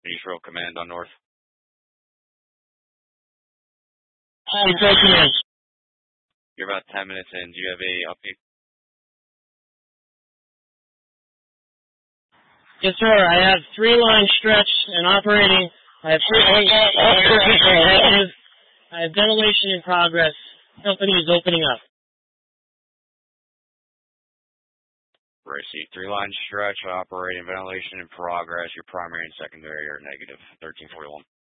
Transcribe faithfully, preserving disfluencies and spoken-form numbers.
Neutral command on north. Neutral command. You're about ten minutes in. Do you have a update? Yes, sir. I have three lines stretched and operating. I have three lines active. I have ventilation in progress. Company is opening up. Receive three lines stretch, operating, ventilation in progress. Your primary and secondary are negative. thirteen forty-one.